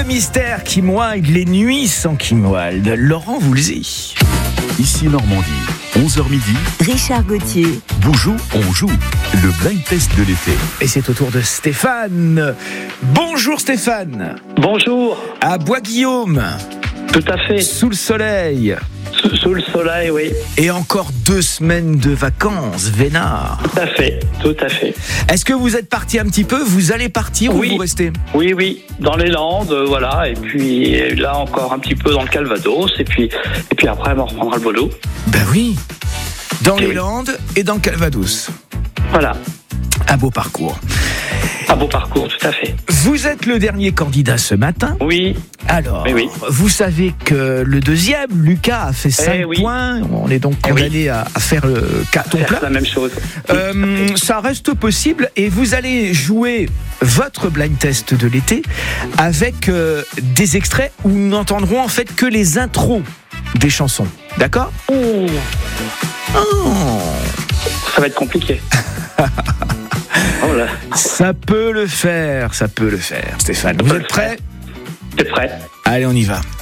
mystère qui Wilde, les nuits sans Kim Wilde. Laurent Voulzy. Ici Normandie, 11h midi. Richard Gauthier. Boujou, on joue. Le blind test de l'été. Et c'est au tour de Stéphane. Bonjour Stéphane. Bonjour. À Bois-Guillaume. Tout à fait. Sous le soleil. Sous le soleil, oui. Et encore 2 semaines de vacances, Vénard. Tout à fait, tout à fait. Est-ce que vous êtes parti un petit peu? Vous allez partir Oui. ou vous restez? Oui, dans les Landes, voilà. Et puis là, encore un petit peu dans le Calvados. Et puis après, on reprendra le boulot. Ben oui. Dans les oui. Landes et dans le Calvados. Voilà. Un beau parcours. Un beau parcours, tout à fait. Vous êtes le dernier candidat ce matin. Oui. Alors, Oui. vous savez que le deuxième, Lucas, a fait 5 oui. points. On est donc condamné à faire le carton Faire plein. la même chose. Ça reste possible et vous allez jouer votre blind test de l'été avec des extraits où nous n'entendrons en fait que les intros des chansons. D'accord? Ouh, Oh. ça va être compliqué. Oh là. Ça peut le faire, Stéphane. Vous êtes prêts? T'es prêt? Allez, on y va.